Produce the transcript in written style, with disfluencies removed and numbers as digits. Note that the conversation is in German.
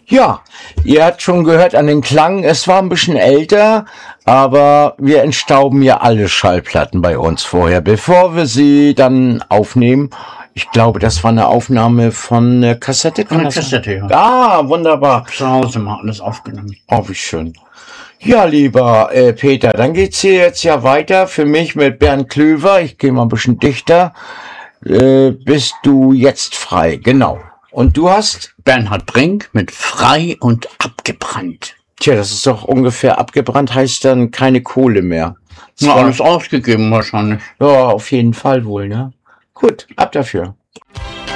Ja, ihr habt schon gehört an den Klang, es war ein bisschen älter, aber wir entstauben ja alle Schallplatten bei uns vorher, bevor wir sie dann aufnehmen. Ich glaube, das war eine Aufnahme von der Kassette. Von der Kassette, ja. Ah, wunderbar. Zu Hause mal alles aufgenommen. Oh, wie schön. Ja, lieber Peter, dann geht's hier jetzt ja weiter für mich mit Bernd Klöver. Ich gehe mal ein bisschen dichter. Bist du jetzt frei? Genau. Und du hast? Bernhard Brink mit Frei und abgebrannt. Tja, das ist doch ungefähr abgebrannt, heißt dann keine Kohle mehr. Ja, alles ausgegeben wahrscheinlich. Ja, auf jeden Fall wohl, ne? Gut, ab dafür.